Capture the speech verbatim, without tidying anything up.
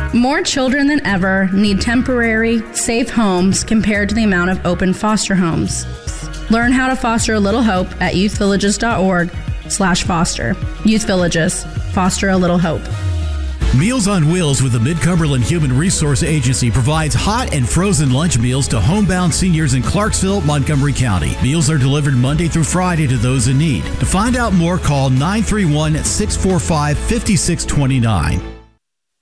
More children than ever need temporary, safe homes compared to the amount of open foster homes. Learn how to foster a little hope at youthvillages.org slash foster. Youth Villages. Foster a little hope. Meals on Wheels with the Mid-Cumberland Human Resource Agency provides hot and frozen lunch meals to homebound seniors in Clarksville, Montgomery County. Meals are delivered Monday through Friday to those in need. To find out more, call nine three one, six four five, five six two nine.